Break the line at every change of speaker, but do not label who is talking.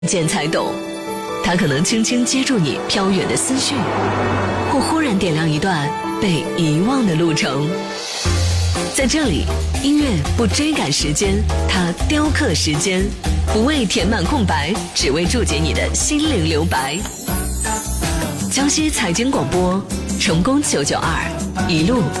见才懂，它可能轻轻接住你飘远的思绪，或忽然点亮一段被遗忘的路程。在这里，音乐不追赶时间，它雕刻时间，不为填满空白，只为注解你的心灵留白。江西财经广播，成功992，一路